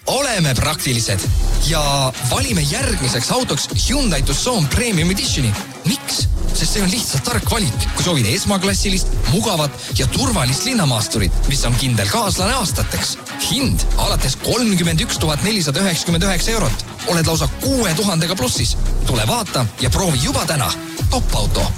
oleme praktilised ja valime järgmiseks autoks Hyundai Tucson Premium Editioni. Miks? Sest see on lihtsalt tark valik, kui soovid esmaklassilist, mugavat ja turvalist linnamaasturit, mis on kindel kaaslane aastateks. Hind alates 31 499 €. Oled lausa 6000 plussis. Tule vaata ja proovi juba täna. Top auto.